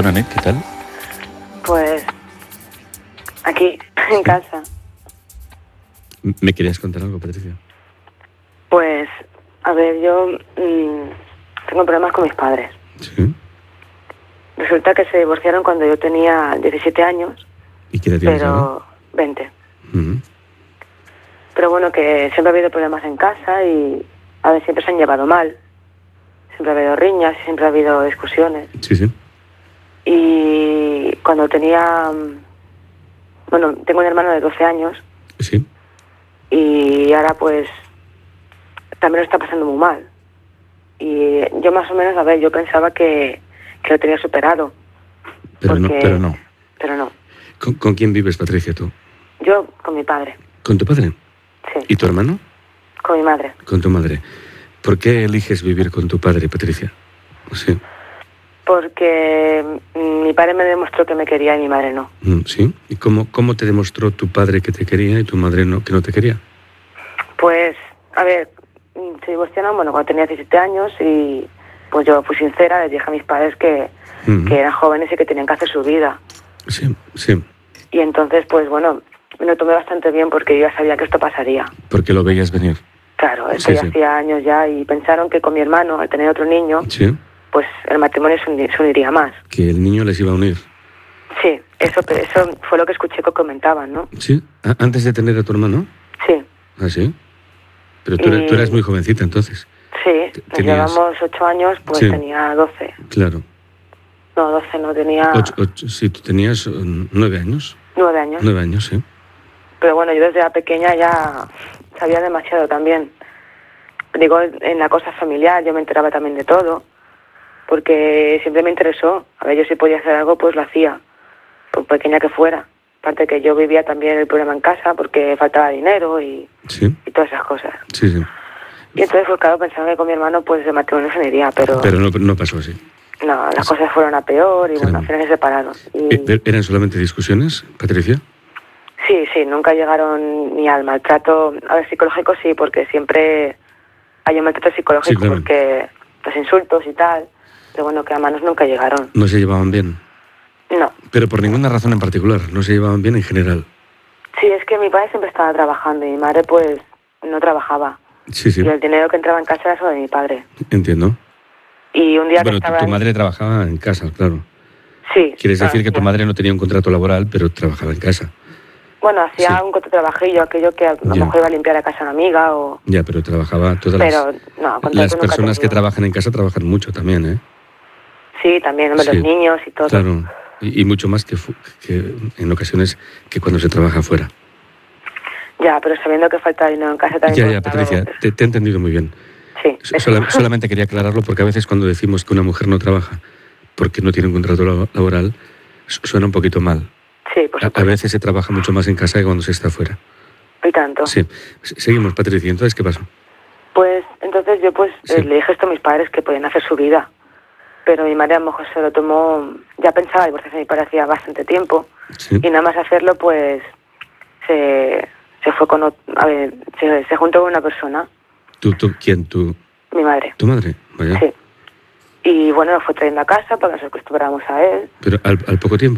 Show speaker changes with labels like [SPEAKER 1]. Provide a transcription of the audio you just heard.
[SPEAKER 1] Buenas noches, ¿qué tal?
[SPEAKER 2] Pues aquí, en casa.
[SPEAKER 1] ¿Me querías contar algo, Patricia?
[SPEAKER 2] Pues, a ver, yo tengo problemas con mis padres.
[SPEAKER 1] Sí.
[SPEAKER 2] Resulta que se divorciaron cuando yo tenía 17 años.
[SPEAKER 1] ¿Y qué edad tienes ahora?
[SPEAKER 2] 20.
[SPEAKER 1] Uh-huh.
[SPEAKER 2] Pero bueno, que siempre ha habido problemas en casa y a ver, siempre se han llevado mal. Siempre ha habido riñas, siempre ha habido discusiones.
[SPEAKER 1] Sí, sí.
[SPEAKER 2] Y cuando tenía... Bueno, tengo un hermano de 12 años.
[SPEAKER 1] Sí.
[SPEAKER 2] Y ahora pues también lo está pasando muy mal. Y yo más o menos, a ver, yo pensaba que lo tenía superado.
[SPEAKER 1] Pero
[SPEAKER 2] porque...
[SPEAKER 1] no.
[SPEAKER 2] Pero no.
[SPEAKER 1] ¿Con quién vives, Patricia, tú?
[SPEAKER 2] Yo con mi padre.
[SPEAKER 1] ¿Con tu padre?
[SPEAKER 2] Sí.
[SPEAKER 1] ¿Y tu hermano?
[SPEAKER 2] Con mi madre.
[SPEAKER 1] Con tu madre. ¿Por qué eliges vivir con tu padre, Patricia? Sí.
[SPEAKER 2] Porque mi padre me demostró que me quería y mi madre no.
[SPEAKER 1] ¿Sí? ¿Y cómo te demostró tu padre que te quería y tu madre que no te quería?
[SPEAKER 2] Pues, a ver, se divorciaron, bueno, cuando tenía 17 años y pues yo fui sincera, les dije a mis padres que eran jóvenes y que tenían que hacer su vida.
[SPEAKER 1] Sí, sí.
[SPEAKER 2] Y entonces, pues bueno, me lo tomé bastante bien porque yo ya sabía que esto pasaría.
[SPEAKER 1] Porque lo veías venir.
[SPEAKER 2] Claro, esto ya hacía años ya y pensaron que con mi hermano, al tener otro niño,
[SPEAKER 1] sí,
[SPEAKER 2] pues el matrimonio se uniría más.
[SPEAKER 1] Que el niño les iba a unir.
[SPEAKER 2] Sí, eso fue lo que escuché que comentaban, ¿no?
[SPEAKER 1] ¿Sí? ¿Antes de tener a tu hermano?
[SPEAKER 2] Sí.
[SPEAKER 1] ¿Ah, sí? Pero tú eras muy jovencita entonces.
[SPEAKER 2] Sí, nos llevamos 8 años, pues sí. Tenía 12.
[SPEAKER 1] Claro.
[SPEAKER 2] No, 12 no, tenía...
[SPEAKER 1] 8, sí, tú tenías 9 años.
[SPEAKER 2] 9 años.
[SPEAKER 1] 9 años, sí.
[SPEAKER 2] Pero bueno, yo desde la pequeña ya sabía demasiado también. Digo, en la cosa familiar yo me enteraba también de todo, porque siempre me interesó. A ver, yo si podía hacer algo, pues lo hacía, por pequeña que fuera. Aparte que yo vivía también el problema en casa, porque faltaba dinero y todas esas cosas.
[SPEAKER 1] Sí, sí.
[SPEAKER 2] Y entonces, pues claro, pensaba que con mi hermano, pues el matrimonio se me iría, pero...
[SPEAKER 1] Pero no pasó así.
[SPEAKER 2] No, las cosas fueron a peor y bueno, al final se separaron.
[SPEAKER 1] ¿Eran solamente discusiones, Patricia?
[SPEAKER 2] Sí, nunca llegaron ni al maltrato. A ver, psicológico sí, porque siempre hay un maltrato psicológico, sí, claro. Porque los insultos y tal, pero bueno, que a manos nunca llegaron.
[SPEAKER 1] ¿No se llevaban bien?
[SPEAKER 2] No.
[SPEAKER 1] Pero por ninguna razón en particular, no se llevaban bien en general.
[SPEAKER 2] Sí, es que mi padre siempre estaba trabajando y mi madre pues no trabajaba.
[SPEAKER 1] Sí, sí.
[SPEAKER 2] Y el dinero que entraba en casa era solo de mi padre.
[SPEAKER 1] Entiendo.
[SPEAKER 2] Y un día
[SPEAKER 1] bueno, que tu madre trabajaba en casa, claro.
[SPEAKER 2] Sí.
[SPEAKER 1] Quieres decir que tu madre no tenía un contrato laboral, pero trabajaba en casa.
[SPEAKER 2] Bueno, hacía un trabajillo, aquello que a lo mejor iba a limpiar la casa a una amiga o...
[SPEAKER 1] Ya, pero trabajaba todas las personas que trabajan en casa trabajan mucho también, ¿eh?
[SPEAKER 2] Sí, también, los niños y todo.
[SPEAKER 1] Claro, y mucho más que en ocasiones que cuando se trabaja afuera.
[SPEAKER 2] Ya, pero sabiendo que falta dinero en casa también...
[SPEAKER 1] Ya, Patricia, te he entendido muy bien.
[SPEAKER 2] Sí.
[SPEAKER 1] Solamente quería aclararlo porque a veces cuando decimos que una mujer no trabaja porque no tiene un contrato laboral, suena un poquito mal.
[SPEAKER 2] Sí, por supuesto.
[SPEAKER 1] A veces se trabaja mucho más en casa que cuando se está fuera.
[SPEAKER 2] Y tanto.
[SPEAKER 1] Sí. Seguimos, Patricia. Entonces, ¿qué pasó?
[SPEAKER 2] Pues, entonces yo le dije esto a mis padres que podían hacer su vida. Pero mi madre a lo mejor se lo tomó... Ya pensaba divorciarse de mi padre hacía bastante tiempo. Sí. Y nada más hacerlo, pues, se fue con... A ver, se juntó con una persona.
[SPEAKER 1] ¿Quién? ¿Tú?
[SPEAKER 2] Mi madre.
[SPEAKER 1] ¿Tu madre? Vaya.
[SPEAKER 2] Sí. Y bueno, nos fue trayendo a casa para que nos acostumbráramos a él.
[SPEAKER 1] ¿Pero al poco tiempo?